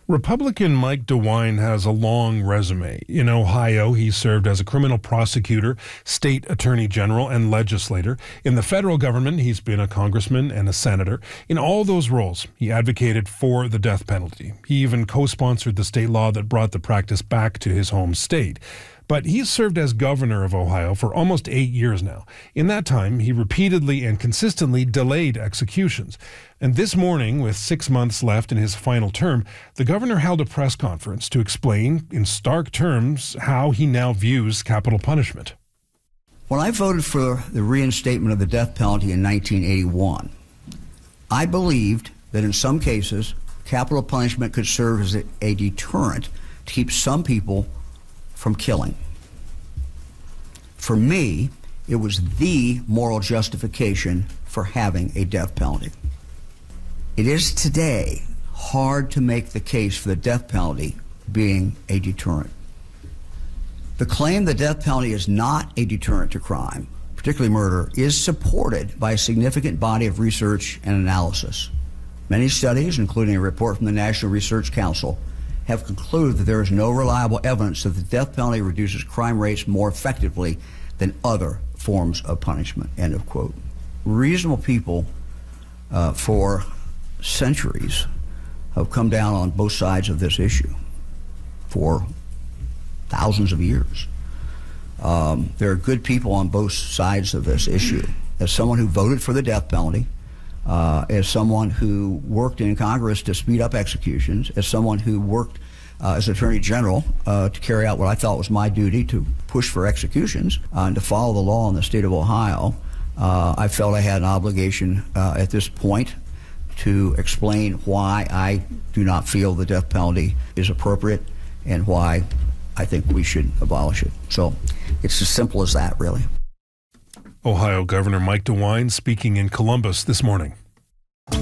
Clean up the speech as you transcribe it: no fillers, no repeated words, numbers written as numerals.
Republican Mike DeWine has a long resume. In Ohio, he served as a criminal prosecutor, state attorney general, and legislator. In the federal government, he's been a congressman and a senator. In all those roles, he advocated for the death penalty. He even co-sponsored the state law that brought the practice back to his home state. But he's served as governor of Ohio for almost 8 years now. In that time, he repeatedly and consistently delayed executions. And this morning, with 6 months left in his final term, the governor held a press conference to explain in stark terms how he now views capital punishment. When I voted for the reinstatement of the death penalty in 1981, I believed that in some cases, capital punishment could serve as a deterrent to keep some people from killing. For me, it was the moral justification for having a death penalty. It is today hard to make the case for the death penalty being a deterrent. The claim the death penalty is not a deterrent to crime, particularly murder, is supported by a significant body of research and analysis. Many studies, including a report from the National Research Council, have concluded that there is no reliable evidence that the death penalty reduces crime rates more effectively than other forms of punishment, end of quote. Reasonable people for centuries have come down on both sides of this issue for thousands of years. There are good people on both sides of this issue. As someone who voted for the death penalty, as someone who worked in Congress to speed up executions, as someone who worked as Attorney General to carry out what I thought was my duty to push for executions and to follow the law in the state of Ohio, I felt I had an obligation at this point to explain why I do not feel the death penalty is appropriate and why I think we should abolish it. So it's as simple as that, really. Ohio Governor Mike DeWine speaking in Columbus this morning.